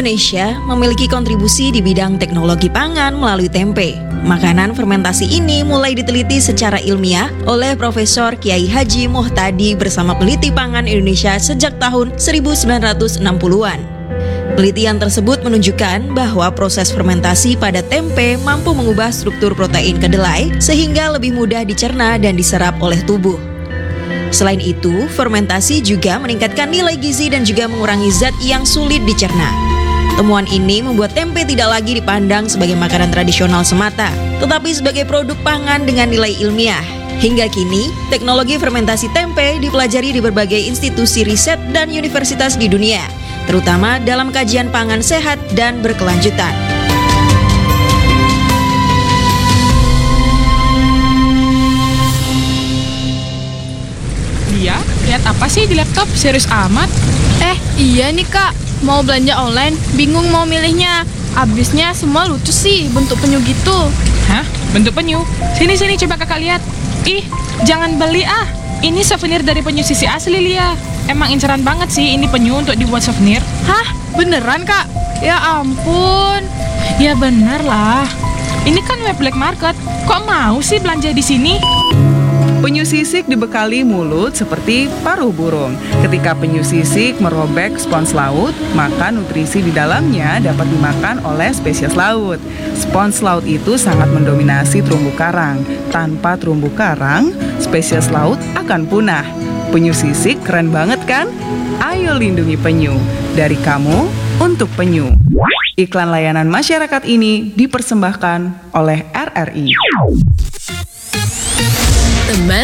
Indonesia memiliki kontribusi di bidang teknologi pangan melalui tempe. Makanan fermentasi ini mulai diteliti secara ilmiah oleh Profesor Kiai Haji Muhtadi bersama peneliti pangan Indonesia sejak tahun 1960-an. Penelitian tersebut menunjukkan bahwa proses fermentasi pada tempe mampu mengubah struktur protein kedelai sehingga lebih mudah dicerna dan diserap oleh tubuh. Selain itu, fermentasi juga meningkatkan nilai gizi dan juga mengurangi zat yang sulit dicerna. Temuan ini membuat tempe tidak lagi dipandang sebagai makanan tradisional semata, tetapi sebagai produk pangan dengan nilai ilmiah. Hingga kini, teknologi fermentasi tempe dipelajari di berbagai institusi riset dan universitas di dunia, terutama dalam kajian pangan sehat dan berkelanjutan. Dia lihat apa sih di laptop? Serius amat? Iya nih kak, mau belanja online, bingung mau milihnya. Abisnya semua lucu sih, bentuk penyu gitu. Hah? Bentuk penyu? Sini coba kakak lihat. Ih, jangan beli ah. Ini souvenir dari penyu sisi asli, Lia. Emang inceran banget sih ini penyu untuk dibuat souvenir. Hah? Beneran kak? Ya ampun. Ya bener lah. Ini kan web black market. Kok mau sih belanja di sini? Penyu sisik dibekali mulut seperti paruh burung. Ketika penyu sisik merobek spons laut, maka nutrisi di dalamnya dapat dimakan oleh spesies laut. Spons laut itu sangat mendominasi terumbu karang. Tanpa terumbu karang, spesies laut akan punah. Penyu sisik keren banget kan? Ayo lindungi penyu. Dari kamu, untuk penyu. Iklan layanan masyarakat ini dipersembahkan oleh RRI.